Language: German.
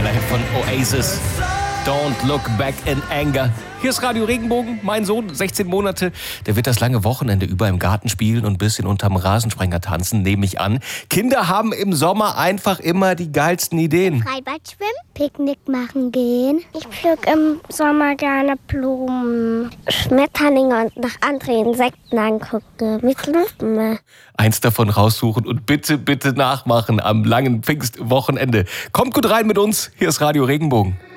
Geiler Hit von Oasis. Don't Look Back in Anger. Hier ist Radio Regenbogen. Mein Sohn, 16 Monate, der wird das lange Wochenende über im Garten spielen und ein bisschen unterm Rasensprenger tanzen, nehme ich an. Kinder haben im Sommer einfach immer die geilsten Ideen. Freibad schwimmen, Picknick machen gehen. Ich pflück im Sommer gerne Blumen, Schmetterlinge und nach anderen Insekten angucken mit Lupen. Eins davon raussuchen und bitte, bitte nachmachen am langen Pfingstwochenende. Kommt gut rein mit uns. Hier ist Radio Regenbogen.